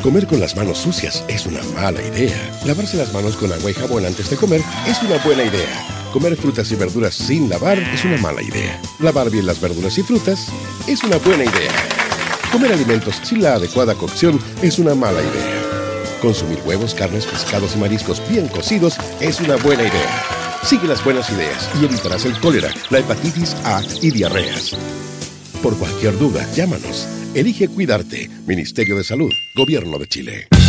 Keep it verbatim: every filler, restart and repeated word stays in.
Comer con las manos sucias es una mala idea. Lavarse las manos con agua y jabón antes de comer es una buena idea. Comer frutas y verduras sin lavar es una mala idea. Lavar bien las verduras y frutas es una buena idea. Comer alimentos sin la adecuada cocción es una mala idea. Consumir huevos, carnes, pescados y mariscos bien cocidos es una buena idea. Sigue las buenas ideas y evitarás el cólera, la hepatitis A y diarreas. Por cualquier duda, llámanos. Elige cuidarte. Ministerio de Salud, Gobierno de Chile.